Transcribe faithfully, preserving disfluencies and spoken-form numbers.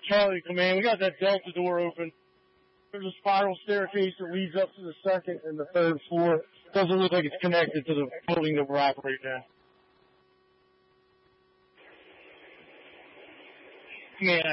Charlie, Command, we got that Delta door open. There's a spiral staircase that leads up to the second and the third floor. Doesn't look like it's connected to the building that we're operating now. Command,